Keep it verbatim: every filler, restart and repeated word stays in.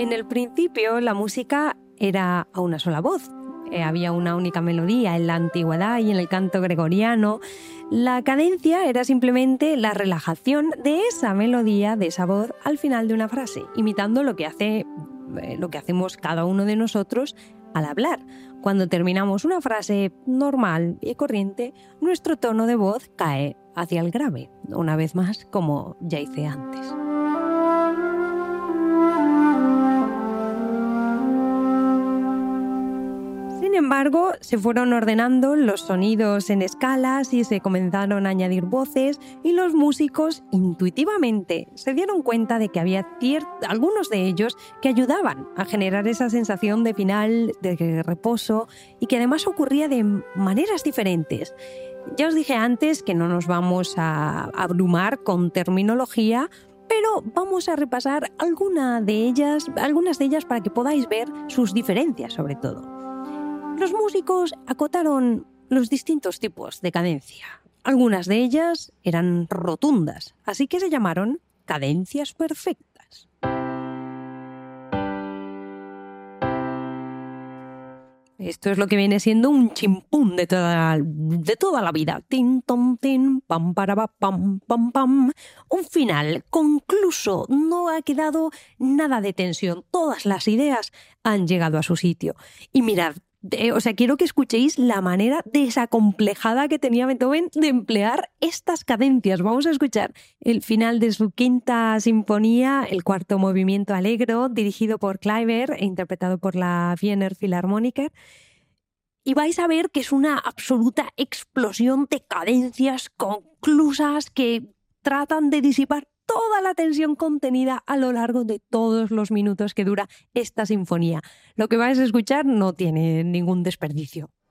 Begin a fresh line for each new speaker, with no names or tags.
En el principio la música era a una sola voz. Eh, había una única melodía en la antigüedad y en el canto gregoriano. La cadencia era simplemente la relajación de esa melodía, de esa voz, al final de una frase, imitando lo que hace, eh, lo que hacemos cada uno de nosotros al hablar. Cuando terminamos una frase normal y corriente, nuestro tono de voz cae hacia el grave, una vez más, como ya hice antes. Sin embargo, se fueron ordenando los sonidos en escalas y se comenzaron a añadir voces, y los músicos intuitivamente se dieron cuenta de que había ciert- algunos de ellos que ayudaban a generar esa sensación de final, de reposo, y que además ocurría de maneras diferentes. Ya os dije antes que no nos vamos a abrumar con terminología, pero vamos a repasar alguna de ellas, algunas de ellas para que podáis ver sus diferencias sobre todo. Los músicos acotaron los distintos tipos de cadencia. Algunas de ellas eran rotundas, así que se llamaron cadencias perfectas. Esto es lo que viene siendo un chimpún de toda, de toda la vida. Tin, tom, tin, pam, para, pam, pam, pam. Un final concluso. No ha quedado nada de tensión. Todas las ideas han llegado a su sitio. Y mirad, Eh, o sea, quiero que escuchéis la manera desacomplejada que tenía Beethoven de emplear estas cadencias. Vamos a escuchar el final de su quinta sinfonía, el cuarto movimiento Allegro, dirigido por Kleiber e interpretado por la Wiener Philharmoniker. Y vais a ver que es una absoluta explosión de cadencias conclusas que tratan de disipar toda la tensión contenida a lo largo de todos los minutos que dura esta sinfonía. Lo que vais a escuchar no tiene ningún desperdicio.